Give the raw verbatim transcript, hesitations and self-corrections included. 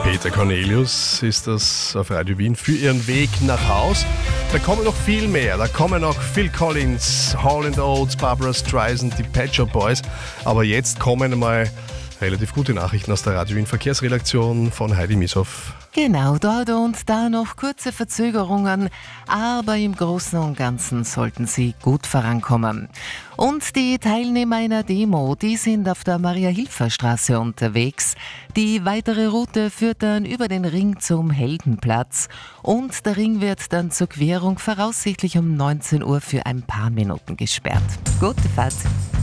Peter Cornelius ist das auf Radio Wien für ihren Weg nach Haus. Da kommen noch viel mehr. Da kommen noch Phil Collins, Hall and Oates, Barbra Streisand, die Pet Shop Boys. Aber jetzt kommen mal relativ gute Nachrichten aus der Radio Wien Verkehrsredaktion von Heidi Mieshoff. Genau, dort und da noch kurze Verzögerungen, aber im Großen und Ganzen sollten Sie gut vorankommen. Und die Teilnehmer einer Demo, die sind auf der Maria-Hilfer-Straße unterwegs. Die weitere Route führt dann über den Ring zum Heldenplatz und der Ring wird dann zur Querung voraussichtlich um neunzehn Uhr für ein paar Minuten gesperrt. Gute Fahrt!